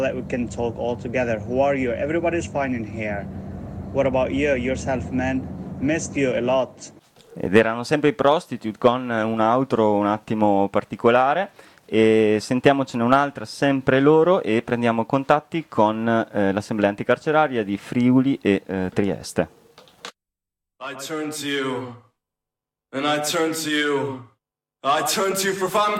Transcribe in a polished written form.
that we can talk all together. Who are you? Everybody's fine in here. What about you, yourself, man? Missed you a lot. Ed erano sempre i Prostitute con un outro un attimo particolare, e sentiamocene un'altra sempre loro e prendiamo contatti con l'assemblea anticarceraria di Friuli e Trieste. I turn to you, and I turn to you, I turn to you for if I'm